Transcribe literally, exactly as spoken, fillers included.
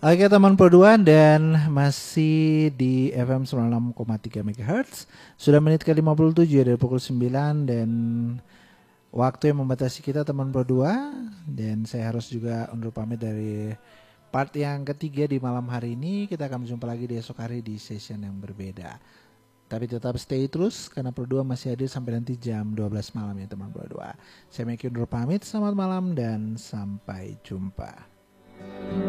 Oke teman Produan, dan masih di F M sembilan puluh enam koma tiga MHz. Sudah menit ke lima puluh tujuh dari pukul sembilan, dan waktu yang membatasi kita teman Produa. Dan saya harus juga undur pamit dari part yang ketiga di malam hari ini. Kita akan berjumpa lagi di esok hari di session yang berbeda. Tapi tetap stay terus karena Produa masih hadir sampai nanti jam dua belas malam ya teman Produa. Saya Meki undur pamit, selamat malam dan sampai jumpa.